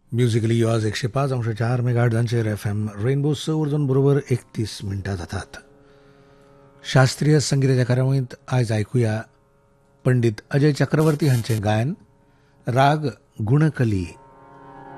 Musically आवाज 105.4 मेगाहर्ट्झांचेर FM rainbow स उर्दून बरोबर 31 मिनटां जातात. शास्त्रीय संगीताच्या कार्यावळींत आयज आयकुया पंडित अजय चक्रवर्ती हांचें गायन राग गुणकली